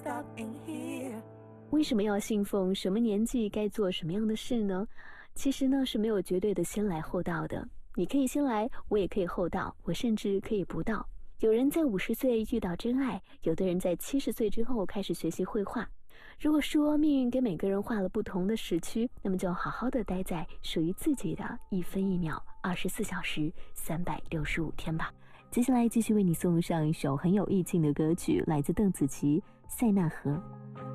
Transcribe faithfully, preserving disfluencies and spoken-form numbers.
为什么要信奉什么年纪该做什么样的事呢？其实呢是没有绝对的先来后到的，你可以先来，我也可以后到，我甚至可以不到。有人在五十岁遇到真爱，有的人在七十岁之后开始学习绘画。如果说命运给每个人画了不同的时区，那么就好好的待在属于自己的一分一秒，二十四小时三百六十五天吧。接下来继续为你送上一首很有意境的歌曲，来自邓紫棋《塞纳河》。